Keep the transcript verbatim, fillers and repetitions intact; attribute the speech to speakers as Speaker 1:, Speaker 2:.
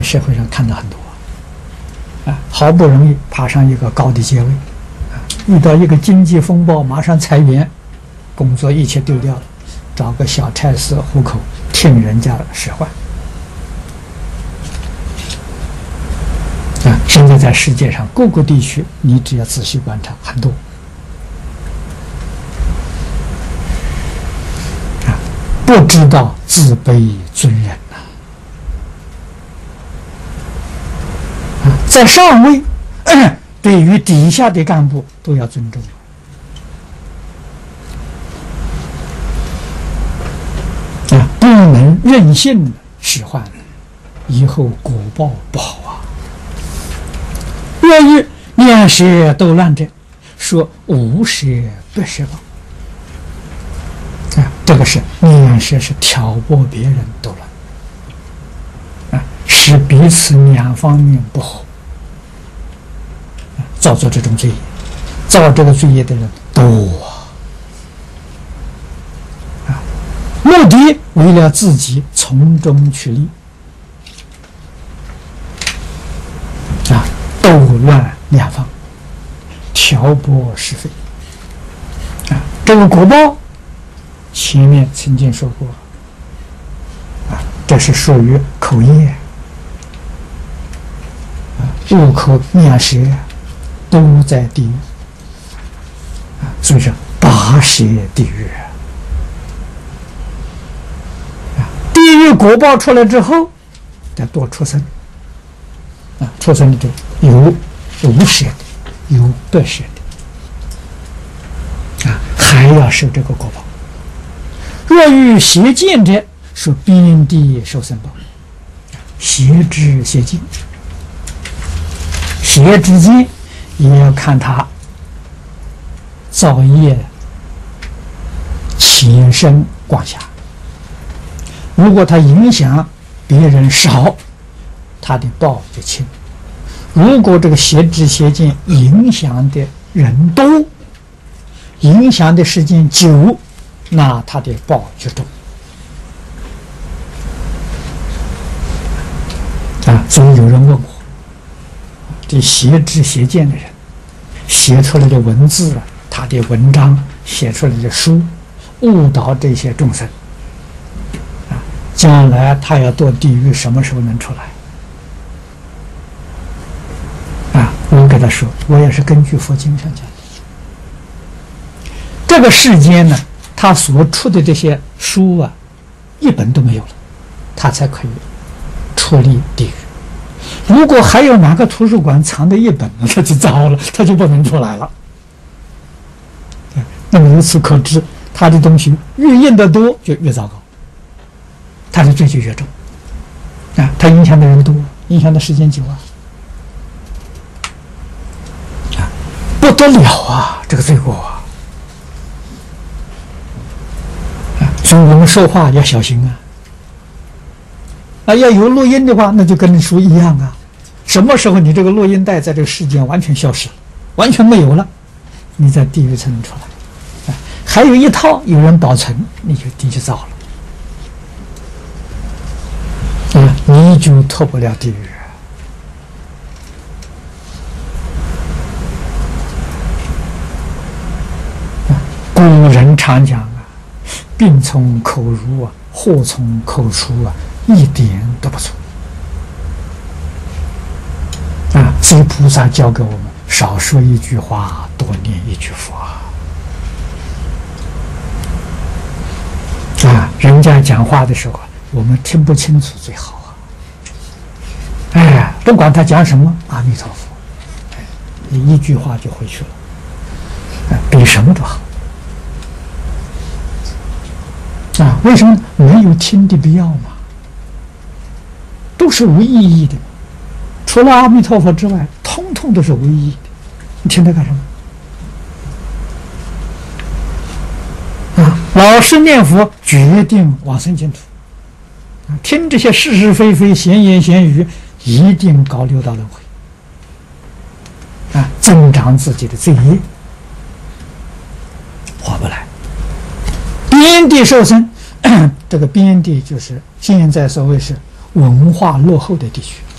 Speaker 1: 社会上看到很多啊，好不容易爬上一个高的阶位啊，遇到一个经济风暴，马上裁员，工作一切丢掉了，找个小差事糊口，听人家使唤啊。现在在世界上各个地区，你只要仔细观察，很多啊，不知道自卑尊人。 在上位，对于底下的干部都要尊重啊，不能任性的使唤，以后果报不好啊。若遇两舌斗乱者，说无舌不是报啊，这个是两舌是挑拨别人斗乱啊，使彼此两方面不和。 造作这种罪业，造这个罪业的人多啊！目的为了自己从中取利啊，斗乱两方，挑拨是非啊！这个果报，前面曾经说过啊，这是属于口业啊，入口两舌。 都在地狱啊，所以说八舌地狱啊，地狱果报出来之后，再多出生啊，出生的就有无舌的，有不舌的啊，还要受这个果报。若遇邪见者，说边地受生报，邪知邪见，邪之见。 也要看他造业起身广狭。如果他影响别人少，他的报就轻；如果这个邪知邪见影响的人多，影响的时间久，那他的报就重。啊，所以有人问我。 这邪知邪见的人写出来的文字啊，他的文章写出来的书，误导这些众生啊，将来他要堕地狱，什么时候能出来？啊，我给他说，我也是根据佛经上讲的。这个世间呢，他所出的这些书啊，一本都没有了，他才可以出离地狱。 如果还有哪个图书馆藏的一本，那就糟了，他就不能出来了。那么由此可知，他的东西越印得多，就越糟糕，他的罪就越重啊！他影响的人多，影响的时间久啊，啊，不得了啊！这个罪过啊！啊，所以我们说话要小心啊。 啊，要有录音的话，那就跟你说一样啊。什么时候你这个录音带在这个世间完全消失了，完全没有了，你在地狱才能出来。啊，还有一套有人保存，你就地就糟了。啊，你就脱不了地狱。啊，古人常讲啊，病从口入啊，祸从口出啊。 一点都不错啊！所以菩萨教给我们：少说一句话，多念一句佛啊！人家讲话的时候，我们听不清楚最好啊！哎，不管他讲什么，阿弥陀佛，哎，你一句话就回去了，哎，比什么都好啊！为什么没有听的必要嘛？ 都是无意义的，除了阿弥陀佛之外，通通都是无意义的。你听它干什么？啊，老实念佛，决定往生净土。啊，听这些是是非非、闲言闲语，一定搞六道轮回。啊，增长自己的罪业，划不来。边地受生，这个边地就是现在所谓是。 文化落后的地区，